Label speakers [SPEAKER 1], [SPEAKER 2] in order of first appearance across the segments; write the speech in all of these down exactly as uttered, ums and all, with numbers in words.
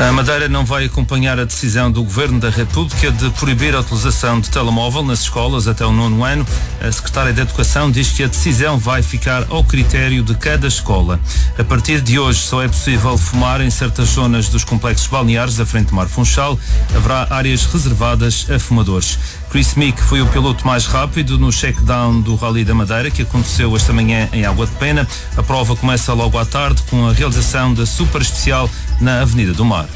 [SPEAKER 1] A Madeira não vai acompanhar a decisão do Governo da República de proibir a utilização de telemóvel nas escolas até o nono ano. A Secretária da Educação diz que a decisão vai ficar ao critério de cada escola. A partir de hoje só é possível fumar em certas zonas dos complexos balneares da Frente Mar Funchal. Haverá áreas reservadas a fumadores. Chris Meek foi o piloto mais rápido no check-down do Rally da Madeira, que aconteceu esta manhã em Água de Pena. A prova começa logo à tarde com a realização da Super Especial na Avenida do Mar.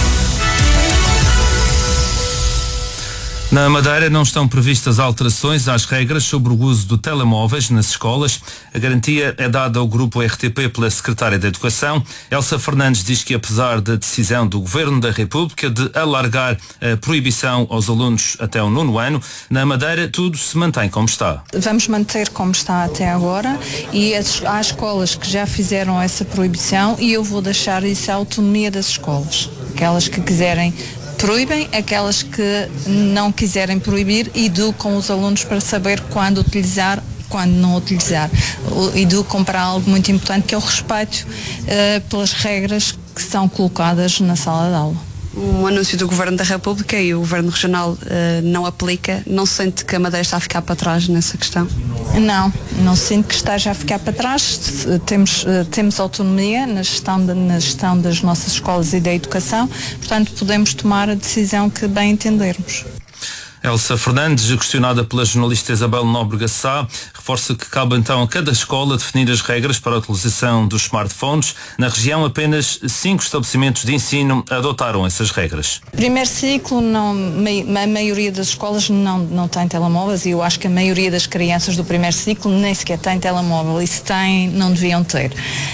[SPEAKER 1] Na Madeira não estão previstas alterações às regras sobre o uso de telemóveis nas escolas. A garantia é dada ao Grupo R T P pela Secretária da Educação. Elsa Fernandes diz que, apesar da decisão do Governo da República de alargar a proibição aos alunos até o nono ano, na Madeira tudo se mantém como está.
[SPEAKER 2] Vamos manter como está até agora e as, há escolas que já fizeram essa proibição e eu vou deixar isso à autonomia das escolas. Aquelas que quiserem proíbem, aquelas que não quiserem proibir, educam os alunos para saber quando utilizar, quando não utilizar. Educam para algo muito importante, que é o respeito uh, pelas regras que são colocadas na sala de aula.
[SPEAKER 3] Um anúncio do Governo da República e o Governo Regional uh, não aplica. Não sente que a Madeira está a ficar para trás nessa questão?
[SPEAKER 2] Não, não sinto que esteja a ficar para trás. Temos, uh, temos autonomia na gestão, de, na gestão das nossas escolas e da educação, portanto podemos tomar a decisão que bem entendermos.
[SPEAKER 1] Elsa Fernandes, questionada pela jornalista Isabel Nóbrega Sá, reforça que cabe então a cada escola definir as regras para a utilização dos smartphones. Na região, apenas cinco estabelecimentos de ensino adotaram essas regras.
[SPEAKER 2] Primeiro ciclo, não, a maioria das escolas não, não tem telemóveis e eu acho que a maioria das crianças do primeiro ciclo nem sequer tem telemóvel e se têm, não deviam ter.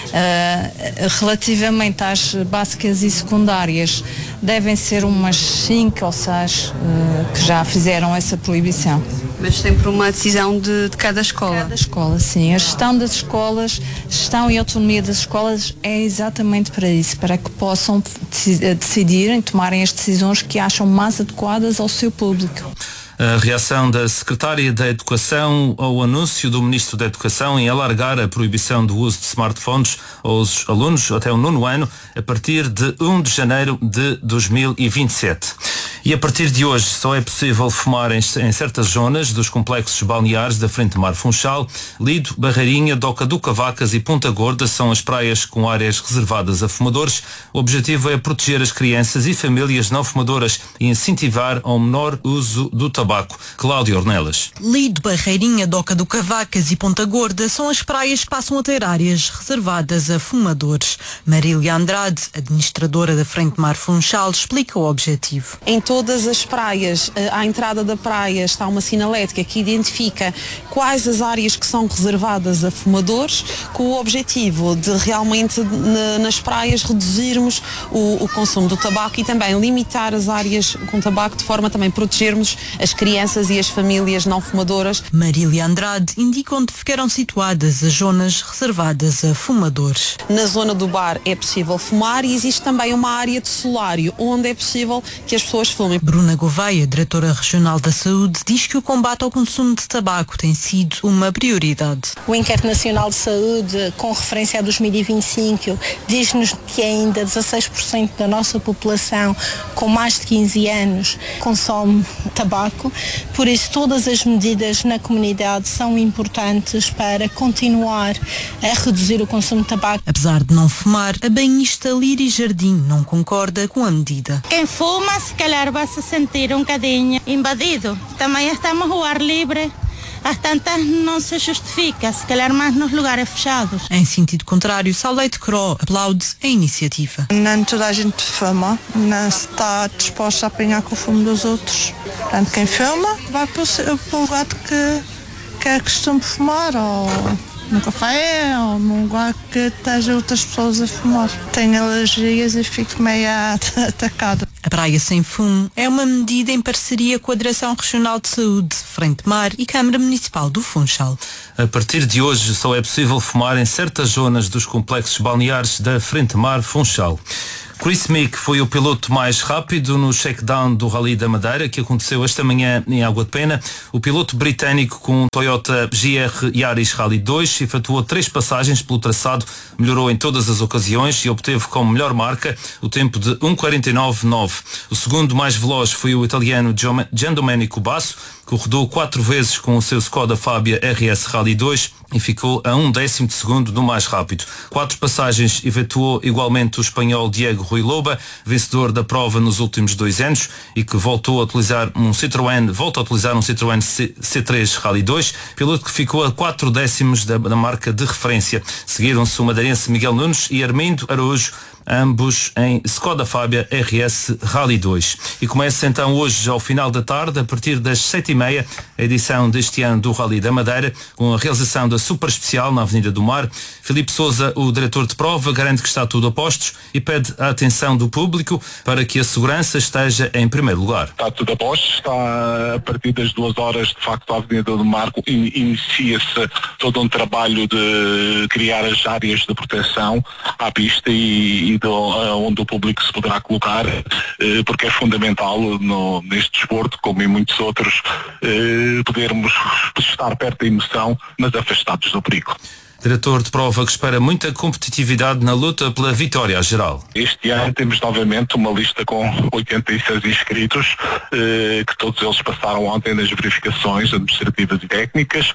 [SPEAKER 2] Uh, relativamente às básicas e secundárias, devem ser umas cinco ou seis uh, que já fizeram essa proibição.
[SPEAKER 3] Mas sempre uma decisão de, de cada escola?
[SPEAKER 2] Cada escola, sim. A gestão das escolas, gestão e autonomia das escolas é exatamente para isso, para que possam decidirem, tomarem as decisões que acham mais adequadas ao seu público.
[SPEAKER 1] A reação da Secretária da Educação ao anúncio do Ministro da Educação em alargar a proibição do uso de smartphones aos alunos até o nono ano a partir de primeiro de janeiro de dois mil e vinte e sete. E a partir de hoje só é possível fumar em, em certas zonas dos complexos balneares da Frente Mar Funchal. Lido, Barreirinha, Doca do Cavacas e Ponta Gorda são as praias com áreas reservadas a fumadores. O objetivo é proteger as crianças e famílias não fumadoras e incentivar ao menor uso do tabaco. Cláudia Ornelas.
[SPEAKER 4] Lido, Barreirinha, Doca do Cavacas e Ponta Gorda são as praias que passam a ter áreas reservadas a fumadores. Marília Andrade, administradora da Frente Mar Funchal, explica o objetivo.
[SPEAKER 5] Em todas as praias, à entrada da praia está uma sinalética que identifica quais as áreas que são reservadas a fumadores, com o objetivo de realmente nas praias reduzirmos o, o consumo do tabaco e também limitar as áreas com tabaco de forma a também protegermos as crianças e as famílias não fumadoras.
[SPEAKER 4] Marília Andrade indica onde ficaram situadas as zonas reservadas a fumadores.
[SPEAKER 5] Na zona do bar é possível fumar e existe também uma área de solário onde é possível que as pessoas fumem.
[SPEAKER 4] Bruna Gouveia, diretora regional da Saúde, diz que o combate ao consumo de tabaco tem sido uma prioridade.
[SPEAKER 6] O Inquérito Nacional de Saúde, com referência a dois mil e vinte e cinco, diz-nos que ainda dezasseis por cento da nossa população com mais de quinze anos consome tabaco. Por isso, todas as medidas na comunidade são importantes para continuar a reduzir o consumo de tabaco.
[SPEAKER 4] Apesar de não fumar, a banhista Líria Jardim não concorda com a medida.
[SPEAKER 7] Quem fuma, se calhar vai se sentir um bocadinho invadido. Também estamos ao ar livre. Às tantas não se justifica, se calhar mais nos lugares fechados.
[SPEAKER 4] Em sentido contrário, Salete Cro aplaude a iniciativa.
[SPEAKER 8] Nem toda a gente fuma, não está disposta a apanhar com o fumo dos outros. Portanto, quem fuma vai para o lugar que, que é costume fumar, ou no café, ou num lugar que esteja outras pessoas a fumar. Tenho alergias e fico meio atacada.
[SPEAKER 4] A Praia Sem Fumo é uma medida em parceria com a Direção Regional de Saúde, Frente Mar e Câmara Municipal do Funchal.
[SPEAKER 1] A partir de hoje só é possível fumar em certas zonas dos complexos balneares da Frente Mar Funchal. Chris Meek foi o piloto mais rápido no shakedown do Rally da Madeira, que aconteceu esta manhã em Água de Pena. O piloto britânico com um Toyota G R Yaris Rally dois efetuou três passagens pelo traçado, melhorou em todas as ocasiões e obteve como melhor marca o tempo de um quarenta e nove nove. O segundo mais veloz foi o italiano Giandomenico Basso, que rodou quatro vezes com o seu Skoda Fabia R S Rally dois e ficou a um décimo de segundo no mais rápido. Quatro passagens efetuou igualmente o espanhol Diego Rui Loba, vencedor da prova nos últimos dois anos e que voltou a utilizar um Citroën, volta a utilizar um Citroën C três Rally dois, piloto que ficou a quatro décimos da, da marca de referência. Seguiram-se o madeirense Miguel Nunes e Armindo Araújo, ambos em Skoda Fabia R S Rally dois. E começa então hoje, ao final da tarde, a partir das sete e meia, a edição deste ano do Rally da Madeira, com a realização da Super Especial na Avenida do Mar. Filipe Sousa, o diretor de prova, garante que está tudo a postos e pede a atenção do público para que a segurança esteja em primeiro lugar.
[SPEAKER 9] Está tudo a postos, está a partir das duas horas, de facto, a Avenida do Mar inicia-se todo um trabalho de criar as áreas de proteção à pista e Do, onde o público se poderá colocar, eh, porque é fundamental no, neste desporto, como em muitos outros, eh, podermos estar perto da emoção, mas afastados do perigo.
[SPEAKER 1] Diretor de prova que espera muita competitividade na luta pela vitória geral.
[SPEAKER 9] Este ano temos novamente uma lista com oitenta e seis inscritos, eh, que todos eles passaram ontem nas verificações administrativas e técnicas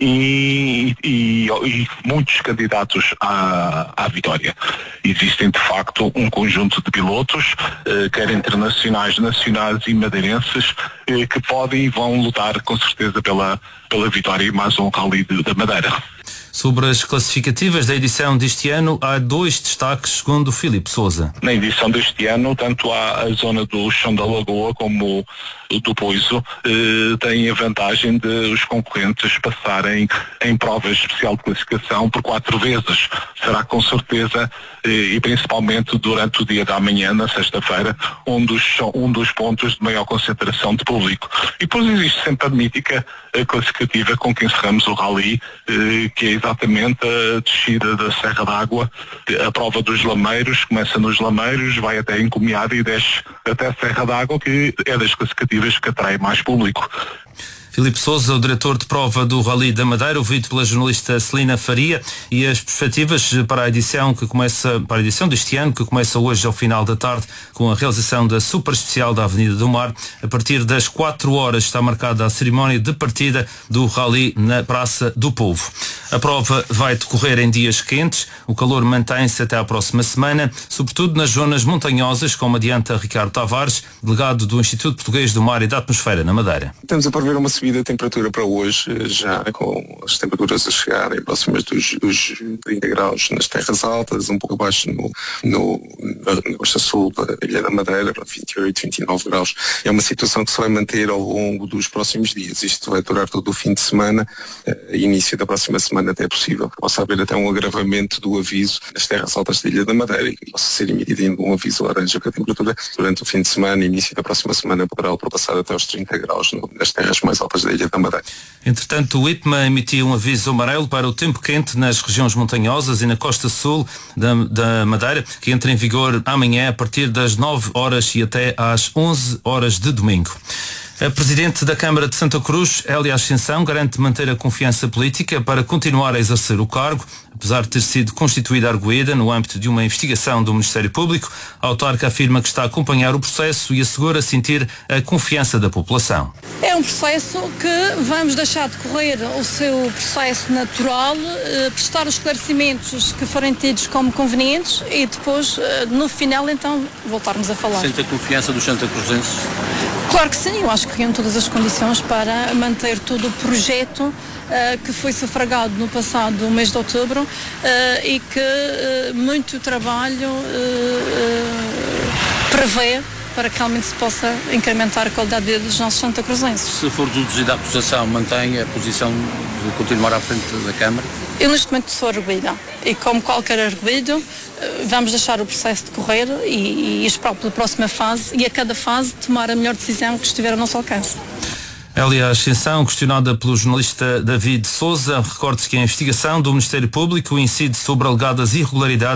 [SPEAKER 9] e, e, e muitos candidatos à, à vitória. Existem de facto um conjunto de pilotos, eh, quer internacionais, nacionais e madeirenses, eh, que podem e vão lutar com certeza pela, pela vitória e mais um Rally de, da Madeira.
[SPEAKER 1] Sobre as classificativas da edição deste ano, há dois destaques, segundo Filipe Sousa.
[SPEAKER 9] Na edição deste ano, tanto há a zona do Chão da Lagoa como do Poiso, eh, têm a vantagem de os concorrentes passarem em prova especial de classificação por quatro vezes. Será com certeza, eh, e principalmente durante o dia da manhã, na sexta-feira, um dos, um dos pontos de maior concentração de público. E depois existe sempre a mítica a classificativa com que encerramos o Rally, eh, que é exatamente a descida da Serra d'Água, a prova dos Lameiros, começa nos Lameiros, vai até Encomiada e desce até a Serra d'Água, que é das classificativas que atrai mais público.
[SPEAKER 1] Filipe Sousa, o diretor de prova do Rally da Madeira, ouvido pela jornalista Celina Faria, e as perspectivas para a edição que começa, para a edição deste ano, que começa hoje ao final da tarde, com a realização da Super Especial da Avenida do Mar. A partir das quatro horas está marcada a cerimónia de partida do Rally na Praça do Povo. A prova vai decorrer em dias quentes, o calor mantém-se até à próxima semana, sobretudo nas zonas montanhosas, como adianta Ricardo Tavares, delegado do Instituto Português do Mar e da Atmosfera na Madeira.
[SPEAKER 10] Estamos a prever uma subida de temperatura para hoje, já com as temperaturas a chegarem próximas dos, dos trinta graus nas terras altas, um pouco abaixo no, no, na costa sul da Ilha da Madeira, vinte e oito, vinte e nove graus. É uma situação que se vai manter ao longo dos próximos dias. Isto vai durar todo o fim de semana, uh, início da próxima semana até é possível. Possa haver até um agravamento do aviso nas terras altas da Ilha da Madeira e possa ser emitido um aviso laranja que a temperatura durante o fim de semana, início da próxima semana, poderá ultrapassar até os trinta graus no, nas terras mais altas da Ilha da Madeira.
[SPEAKER 1] Entretanto, o I P M A emitiu um aviso amarelo para o tempo quente nas regiões montanhosas e na costa sul da, da Madeira, que entra em vigor amanhã a partir das nove horas e até às onze horas de domingo. A Presidente da Câmara de Santa Cruz, Hélia Ascensão, garante manter a confiança política para continuar a exercer o cargo, apesar de ter sido constituída arguida no âmbito de uma investigação do Ministério Público. A autarca afirma que está a acompanhar o processo e assegura sentir a confiança da população.
[SPEAKER 11] É um processo que vamos deixar de correr o seu processo natural, eh, prestar os esclarecimentos que forem tidos como convenientes e depois, eh, no final, então, voltarmos a falar.
[SPEAKER 12] Sente a confiança dos santacruzenses?
[SPEAKER 11] Claro que sim, eu acho que reúne todas as condições para manter todo o projeto uh, que foi sufragado no passado mês de outubro uh, e que uh, muito trabalho uh, uh, prevê para que realmente se possa incrementar a qualidade de vida dos nossos santacruzenses.
[SPEAKER 12] Se for deduzida a acusação, mantém a posição de continuar à frente da Câmara?
[SPEAKER 11] Eu neste momento sou arguida e como qualquer arguido vamos deixar o processo decorrer e, e esperar pela próxima fase e a cada fase tomar a melhor decisão que estiver ao nosso alcance.
[SPEAKER 1] Hélia Ascensão, questionada pelo jornalista David Sousa, recorde-se que a investigação do Ministério Público incide sobre alegadas irregularidades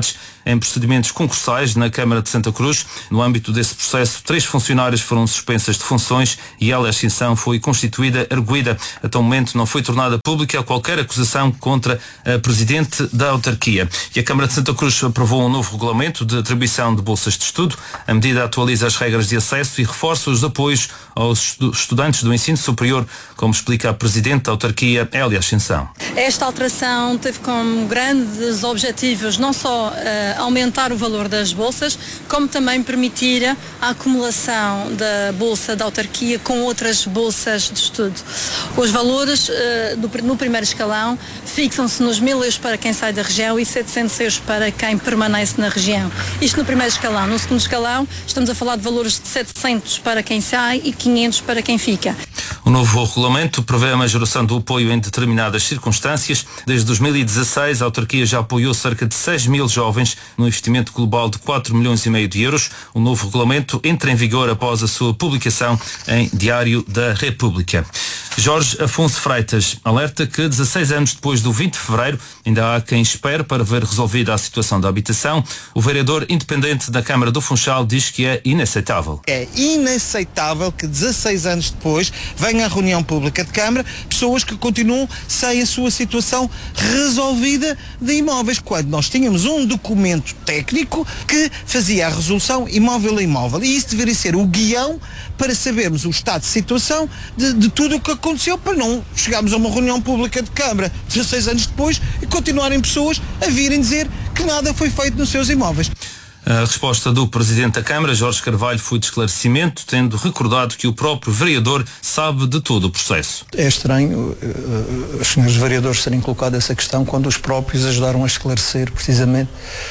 [SPEAKER 1] em procedimentos concursais na Câmara de Santa Cruz. No âmbito desse processo, três funcionários foram suspensas de funções e Hélia Ascensão foi constituída arguida. Até o momento não foi tornada pública qualquer acusação contra a Presidente da autarquia. E a Câmara de Santa Cruz aprovou um novo regulamento de atribuição de bolsas de estudo. A medida atualiza as regras de acesso e reforça os apoios aos estudantes do ensino superior, como explica a Presidente da autarquia, Hélia Ascensão.
[SPEAKER 11] Esta alteração teve como grandes objetivos não só uh, aumentar o valor das bolsas, como também permitir a acumulação da bolsa da autarquia com outras bolsas de estudo. Os valores uh, do, no primeiro escalão fixam-se nos mil euros para quem sai da região e setecentos euros para quem permanece na região. Isto no primeiro escalão. No segundo escalão estamos a falar de valores de setecentos para quem sai e quinhentos para quem fica.
[SPEAKER 1] O novo regulamento prevê a majoração do apoio em determinadas circunstâncias. Desde dois mil e dezasseis, a autarquia já apoiou cerca de seis mil jovens no investimento global de quatro milhões e meio de euros. O novo regulamento entra em vigor após a sua publicação em Diário da República. Jorge Afonso Freitas alerta que dezasseis anos depois do vinte de fevereiro ainda há quem espere para ver resolvida a situação da habitação. O vereador independente da Câmara do Funchal diz que é inaceitável.
[SPEAKER 13] É inaceitável que dezasseis anos depois venha à reunião pública de Câmara pessoas que continuam sem a sua situação resolvida de imóveis, quando nós tínhamos um documento técnico que fazia a resolução imóvel a imóvel. E isso deveria ser o guião para sabermos o estado de situação de, de tudo o que aconteceu, para não chegarmos a uma reunião pública de Câmara dezasseis anos depois e continuarem pessoas a virem dizer que nada foi feito nos seus imóveis.
[SPEAKER 1] A resposta do Presidente da Câmara, Jorge Carvalho, foi de esclarecimento, tendo recordado que o próprio vereador sabe de todo o processo.
[SPEAKER 14] É estranho uh, os senhores vereadores terem colocado essa questão quando os próprios ajudaram a esclarecer precisamente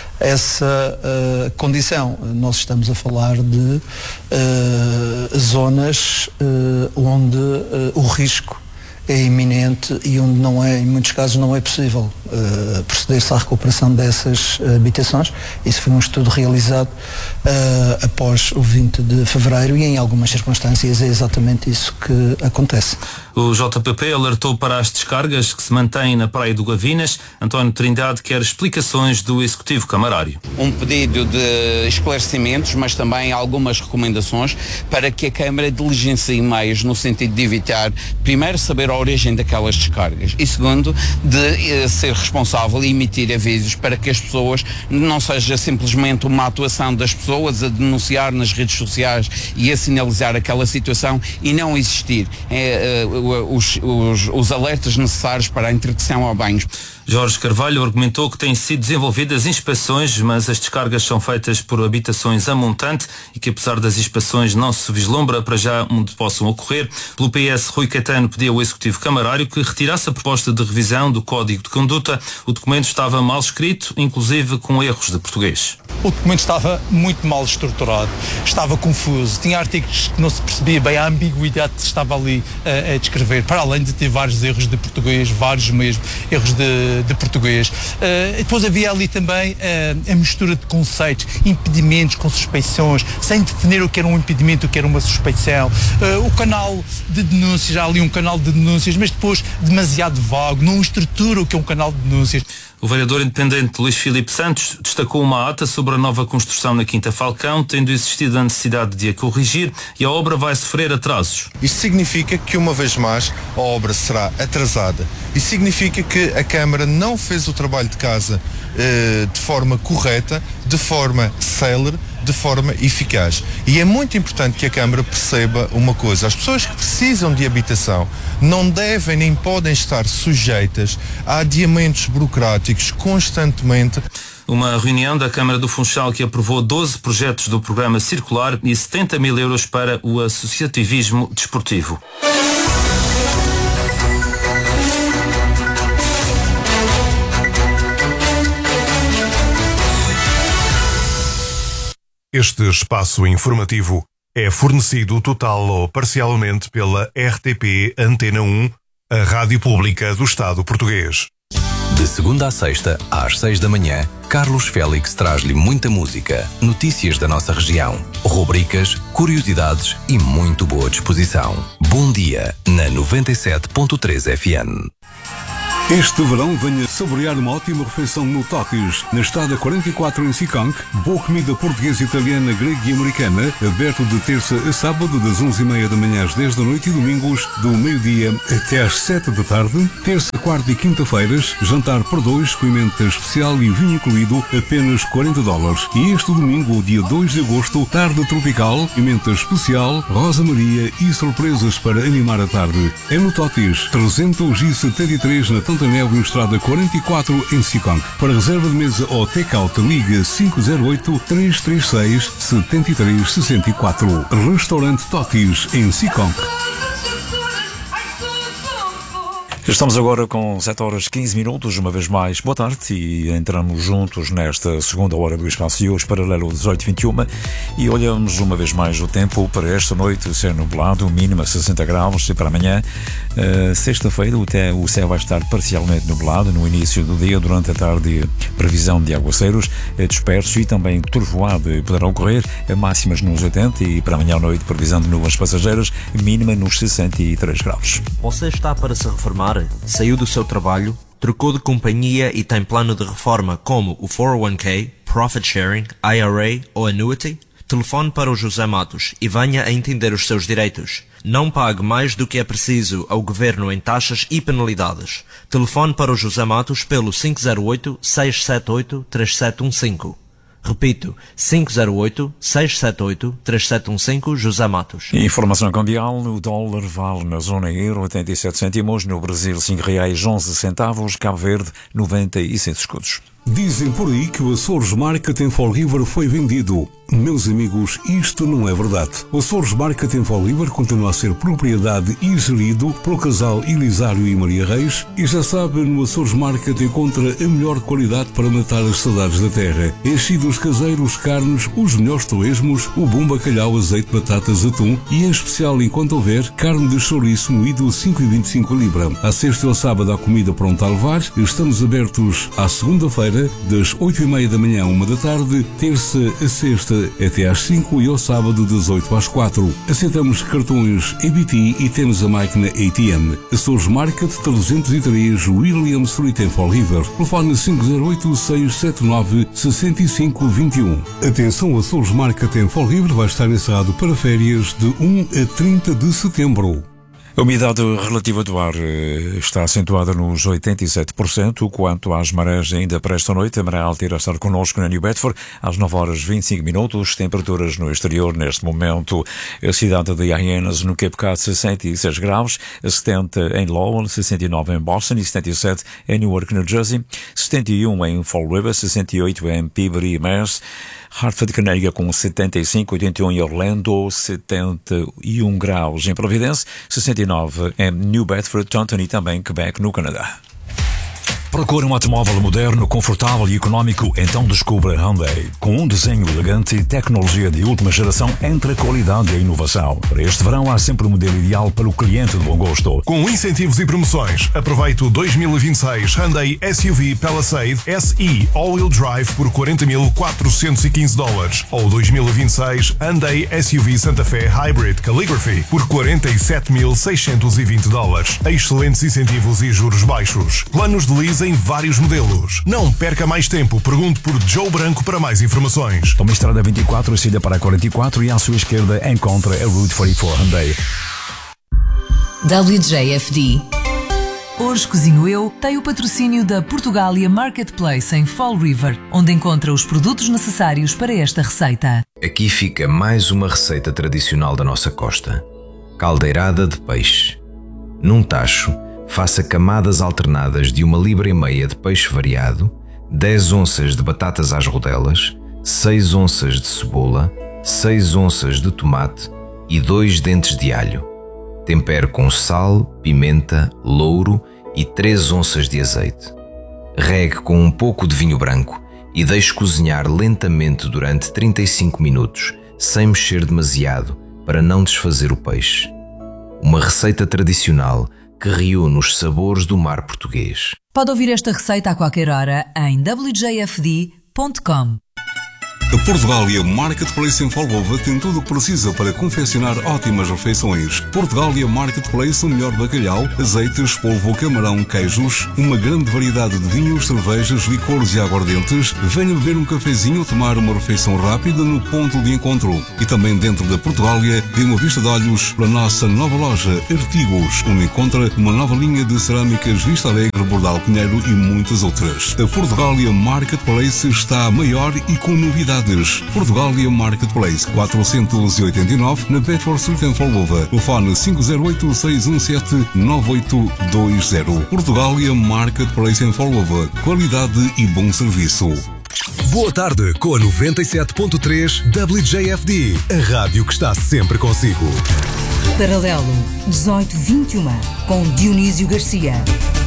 [SPEAKER 14] essa uh, condição. Nós estamos a falar de uh, zonas uh, onde uh, o risco é iminente e onde não é, em muitos casos não é possível uh, proceder-se à recuperação dessas uh, habitações. Isso foi um estudo realizado uh, após o vinte de fevereiro e em algumas circunstâncias é exatamente isso que acontece.
[SPEAKER 1] O J P P alertou para as descargas que se mantêm na Praia do Gavinas. António Trindade quer explicações do Executivo Camarário.
[SPEAKER 15] Um pedido de esclarecimentos, mas também algumas recomendações para que a Câmara diligencie meios no sentido de evitar, primeiro, saber a origem daquelas descargas e, segundo, de eh, ser responsável e emitir avisos para que as pessoas, não seja simplesmente uma atuação das pessoas a denunciar nas redes sociais e a sinalizar aquela situação e não existir é, eh, os, os, os alertas necessários para a interdição ao banho.
[SPEAKER 1] Jorge Carvalho argumentou que têm sido desenvolvidas inspeções, mas as descargas são feitas por habitações a montante e que, apesar das inspeções, não se vislumbra para já onde possam ocorrer. Pelo P S, Rui Caetano pediu ao Executivo Camarário que retirasse a proposta de revisão do Código de Conduta. O documento estava mal escrito, inclusive com erros de português.
[SPEAKER 16] O documento estava muito mal estruturado, estava confuso, tinha artigos que não se percebia bem a ambiguidade que estava ali a, a descrever, para além de ter vários erros de português, vários mesmo erros de, de português. Uh, depois havia ali também uh, a mistura de conceitos, impedimentos com suspeições, sem definir o que era um impedimento, o que era uma suspeição. Uh, o canal de denúncias, há ali um canal de denúncias, mas depois demasiado vago, não estrutura o que é um canal de denúncias.
[SPEAKER 1] O vereador independente Luís Filipe Santos destacou uma ata sobre a nova construção na Quinta Falcão, tendo existido a necessidade de a corrigir e a obra vai sofrer atrasos.
[SPEAKER 17] Isto significa que, uma vez mais, a obra será atrasada. Isso significa que a Câmara não fez o trabalho de casa eh, de forma correta, de forma célere, de forma eficaz. E é muito importante que a Câmara perceba uma coisa: as pessoas que precisam de habitação não devem nem podem estar sujeitas a adiamentos burocráticos constantemente.
[SPEAKER 1] Uma reunião da Câmara do Funchal que aprovou doze projetos do programa Circular e setenta mil euros para o associativismo desportivo.
[SPEAKER 18] Este espaço informativo é fornecido total ou parcialmente pela R T P Antena um, a Rádio Pública do Estado Português.
[SPEAKER 19] De segunda a sexta, às seis da manhã, Carlos Félix traz-lhe muita música, notícias da nossa região, rubricas, curiosidades e muito boa disposição. Bom dia, na noventa e sete ponto três F M.
[SPEAKER 20] Este verão venha saborear uma ótima refeição no Totis, na estrada quarenta e quatro em Siconk. Boa comida portuguesa, italiana, grega e americana, aberto de terça a sábado das onze e meia da manhã às dez da noite e domingos do meio-dia até às sete da tarde. Terça, quarta e quinta-feiras, jantar por dois, com emenda especial e vinho incluído, apenas quarenta dólares. E este domingo, dia dois de agosto, tarde tropical, emenda especial, Rosa Maria e surpresas para animar a tarde. É no Totis, trezentos e setenta e três na Tantaneve, estrada quarenta e quatro em Siconk. Para reserva de mesa ou take-out, liga cinco zero oito, três três seis, sete três seis quatro. Restaurante Totis, em Siconk.
[SPEAKER 21] Estamos agora com sete horas e quinze minutos, uma vez mais, boa tarde, e entramos juntos nesta segunda hora do Espaço de hoje, paralelo dezoito e vinte e um, e olhamos uma vez mais o tempo para esta noite ser nublado, mínima sessenta graus, e para amanhã, uh, sexta-feira, o, te, o céu vai estar parcialmente nublado no início do dia, durante a tarde, previsão de aguaceiros dispersos e também trovoada poderá ocorrer, máximas nos oitenta, e para amanhã à noite, previsão de nuvens passageiras, mínima nos sessenta e três graus.
[SPEAKER 22] Você está para se reformar? Saiu do seu trabalho, trocou de companhia e tem plano de reforma como o quatro oh um k, Profit Sharing, I R A ou Annuity? Telefone para o José Matos e venha a entender os seus direitos. Não pague mais do que é preciso ao Governo em taxas e penalidades. Telefone para o José Matos pelo cinco zero oito, seis sete oito, três sete um cinco. Repito, cinco zero oito, seis sete oito, três sete um cinco, José Matos.
[SPEAKER 21] Informação cambial, o dólar vale na zona euro oitenta e sete cêntimos, no Brasil cinco reais onze centavos, Cabo Verde noventa e seis escudos.
[SPEAKER 20] Dizem por aí que o Açores Market em Fall River foi vendido. Meus amigos, isto não é verdade. O Açores Market em Fall River continua a ser propriedade e gerido pelo casal Elisário e Maria Reis, e já sabe, no Açores Market encontra a melhor qualidade para matar as saudades da terra. Enchidos caseiros, carnes, os melhores torresmos, o bom bacalhau, azeite, batatas, atum e, em especial, enquanto houver, carne de chouriço moído cinco e vinte e cinco a libra. À sexta e ao sábado há comida pronta a levar. Estamos abertos à segunda-feira das oito e meia da manhã à uma da tarde, terça a sexta até às cinco e ao sábado das oito às quatro. Aceitamos cartões A B T e temos a máquina A T M. Açores Market trezentos e três William Street em Fall River. Telefone cinco zero oito, seis sete nove, seis cinco dois um. Atenção, Açores Market em Fall River vai estar encerrado para férias de um a trinta de setembro.
[SPEAKER 21] A umidade relativa do ar está acentuada nos oitenta e sete por cento. Quanto às marés, ainda para esta noite, a maré alta irá estar connosco na New Bedford às nove horas e vinte e cinco minutos. Temperaturas no exterior neste momento: a cidade de Hyannis, no Cape Cod, sessenta e seis graus, setenta em Lowell, sessenta e nove em Boston e setenta e sete em Newark, New Jersey, setenta e um em Fall River, sessenta e oito em Peabody, Mass, Hartford, Connecticut com setenta e cinco, oitenta e um em Orlando, setenta e um graus em Providence, sessenta e nove em New Bedford, Taunton e também Quebec, no Canadá.
[SPEAKER 23] Procura um automóvel moderno, confortável e económico? Então descubra Hyundai. Com um desenho elegante e tecnologia de última geração entre a qualidade e a inovação. Para este verão há sempre o modelo ideal para o cliente de bom gosto.
[SPEAKER 18] Com incentivos e promoções, aproveite o dois mil e vinte e seis Hyundai S U V Palisade S E All-Wheel Drive por quarenta mil quatrocentos e quinze dólares ou dois mil e vinte e seis Hyundai S U V Santa Fe Hybrid Calligraphy por quarenta e sete mil seiscentos e vinte dólares. Excelentes incentivos e juros baixos. Planos de lease em vários modelos. Não perca mais tempo. Pergunte por Joe Branco para mais informações.
[SPEAKER 23] Toma a estrada vinte e quatro, saída para a quarenta e quatro e à sua esquerda encontra a Route quarenta e quatro Hyundai.
[SPEAKER 24] W J F D. Hoje Cozinho Eu tem o patrocínio da Portugália Marketplace em Fall River, onde encontra os produtos necessários para esta receita.
[SPEAKER 19] Aqui fica mais uma receita tradicional da nossa costa. Caldeirada de peixe. Num tacho, faça camadas alternadas de uma libra e meia de peixe variado, dez onças de batatas às rodelas, seis onças de cebola, seis onças de tomate e dois dentes de alho. Tempere com sal, pimenta, louro e três onças de azeite. Regue com um pouco de vinho branco e deixe cozinhar lentamente durante trinta e cinco minutos, sem mexer demasiado, para não desfazer o peixe. Uma receita tradicional que reúne os sabores do mar português.
[SPEAKER 24] Pode ouvir esta receita a qualquer hora em w j f d ponto com.
[SPEAKER 20] A Portugália Marketplace em Folgova tem tudo o que precisa para confeccionar ótimas refeições. Portugália Marketplace, o melhor bacalhau, azeites, polvo, camarão, queijos, uma grande variedade de vinhos, cervejas, licores e aguardentes. Venha beber um cafezinho ou tomar uma refeição rápida no ponto de encontro. E também dentro da Portugália, dê uma vista de olhos para a nossa nova loja Artigos, onde encontra uma nova linha de cerâmicas Vista Alegre, Bordal Pinheiro e muitas outras. A Portugália Marketplace está maior e com novidades. Portugália Marketplace, quatrocentos e oitenta e nove, na Bedford Street em Folgova. Telefone cinco zero oito, seis um sete, nove oito dois zero. Portugália Marketplace em Folgova. Qualidade e bom serviço.
[SPEAKER 2] Boa tarde com a noventa e sete ponto três W J F D, a rádio que está sempre consigo.
[SPEAKER 24] Paralelo dezoito vinte e um, com Dionísio Garcia.